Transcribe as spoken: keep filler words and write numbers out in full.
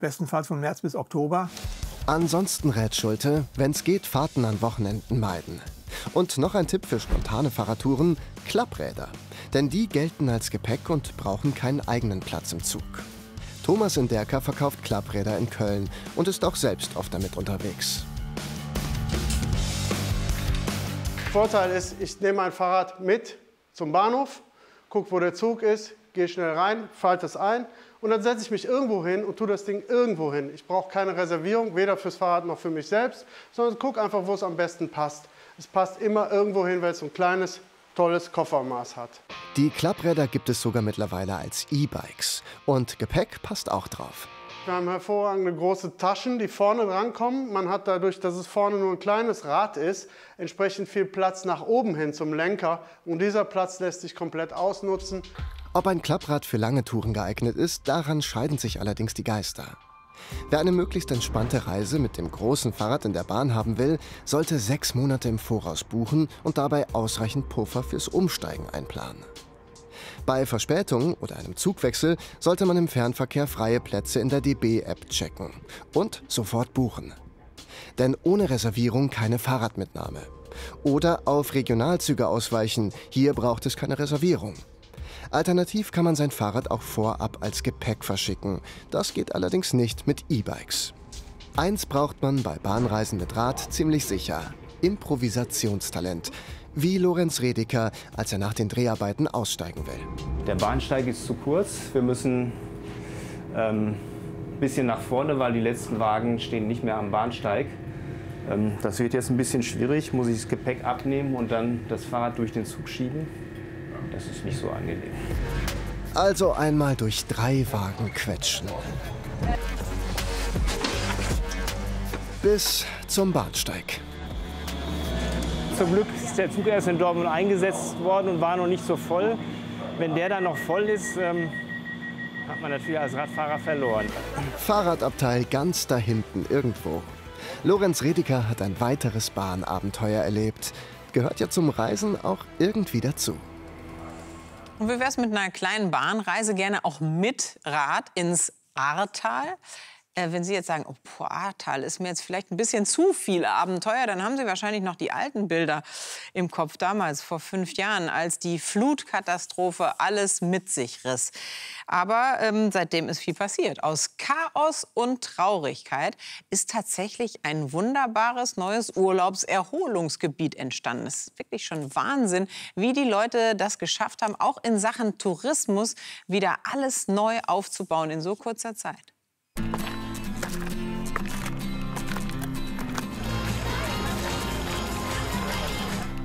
Bestenfalls von März bis Oktober. Ansonsten rät Schulte, wenn's geht, Fahrten an Wochenenden meiden. Und noch ein Tipp für spontane Fahrradtouren: Klappräder. Denn die gelten als Gepäck und brauchen keinen eigenen Platz im Zug. Thomas Inderka verkauft Klappräder in Köln und ist auch selbst oft damit unterwegs. Vorteil ist, ich nehme mein Fahrrad mit zum Bahnhof, gucke, wo der Zug ist, gehe schnell rein, falte es ein und dann setze ich mich irgendwo hin und tue das Ding irgendwo hin. Ich brauche keine Reservierung, weder fürs Fahrrad noch für mich selbst, sondern gucke einfach, wo es am besten passt. Es passt immer irgendwo hin, weil es so ein kleines, tolles Koffermaß hat. Die Klappräder gibt es sogar mittlerweile als E-Bikes. Und Gepäck passt auch drauf. Wir haben hervorragende große Taschen, die vorne drankommen. Man hat dadurch, dass es vorne nur ein kleines Rad ist, entsprechend viel Platz nach oben hin zum Lenker. Und dieser Platz lässt sich komplett ausnutzen. Ob ein Klapprad für lange Touren geeignet ist, daran scheiden sich allerdings die Geister. Wer eine möglichst entspannte Reise mit dem großen Fahrrad in der Bahn haben will, sollte sechs Monate im Voraus buchen und dabei ausreichend Puffer fürs Umsteigen einplanen. Bei Verspätung oder einem Zugwechsel sollte man im Fernverkehr freie Plätze in der D B-App checken und sofort buchen. Denn ohne Reservierung keine Fahrradmitnahme. Oder auf Regionalzüge ausweichen, hier braucht es keine Reservierung. Alternativ kann man sein Fahrrad auch vorab als Gepäck verschicken. Das geht allerdings nicht mit E-Bikes. Eins braucht man bei Bahnreisen mit Rad ziemlich sicher: Improvisationstalent. Wie Lorenz Redeker, als er nach den Dreharbeiten aussteigen will. Der Bahnsteig ist zu kurz. Wir müssen ähm, ein bisschen nach vorne, weil die letzten Wagen stehen nicht mehr am Bahnsteig. Ähm, das wird jetzt ein bisschen schwierig. Muss ich das Gepäck abnehmen und dann das Fahrrad durch den Zug schieben. Das ist nicht so angenehm. Also einmal durch drei Wagen quetschen. Bis zum Bahnsteig. Zum Glück ist der Zug erst in Dortmund eingesetzt worden und war noch nicht so voll. Wenn der dann noch voll ist, ähm, hat man natürlich als Radfahrer verloren. Fahrradabteil ganz da hinten irgendwo. Lorenz Redeker hat ein weiteres Bahnabenteuer erlebt. Gehört ja zum Reisen auch irgendwie dazu. Und wie wär's mit einer kleinen Bahnreise, gerne auch mit Rad ins Ahrtal? Äh, wenn Sie jetzt sagen, oh, boah, Ahrtal ist mir jetzt vielleicht ein bisschen zu viel Abenteuer, dann haben Sie wahrscheinlich noch die alten Bilder im Kopf damals, vor fünf Jahren, als die Flutkatastrophe alles mit sich riss. Aber ähm, seitdem ist viel passiert. Aus Chaos und Traurigkeit ist tatsächlich ein wunderbares neues Urlaubserholungsgebiet entstanden. Es ist wirklich schon Wahnsinn, wie die Leute das geschafft haben, auch in Sachen Tourismus wieder alles neu aufzubauen in so kurzer Zeit.